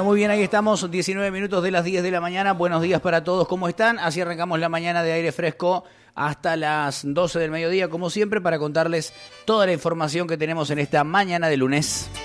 muy bien, ahí estamos, 19 minutos de las 10 de la mañana. Buenos días para todos, ¿cómo están? Así arrancamos la mañana de Aire Fresco hasta las 12 del mediodía, como siempre, para contarles toda la información que tenemos en esta mañana de lunes.